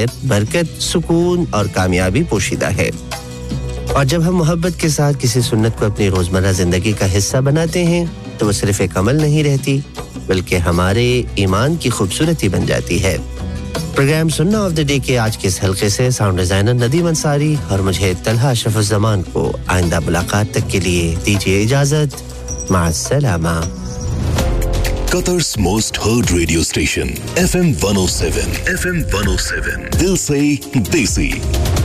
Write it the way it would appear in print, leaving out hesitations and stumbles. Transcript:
बरकत, सुकून और कामयाबी पोशीदा है। और जब हम मोहब्बत के साथ किसी सुन्नत को अपनी रोजमर्रा जिंदगी का हिस्सा बनाते हैं तो वो सिर्फ एक अमल नहीं रहती बल्कि हमारे ईमान की खूबसूरती बन जाती है। प्रोग्राम सुन्ना ऑफ द डे के आज के इस हल्के से साउंड डिजाइनर नदीम अंसारी और मुझे तलहा अशरफुज़्ज़मान को आइंदा मुलाकात तक के लिए दीजिए इजाजत। माअस्सलामा। Qatar's most heard radio station, FM 107. FM 107. Dil se Desi.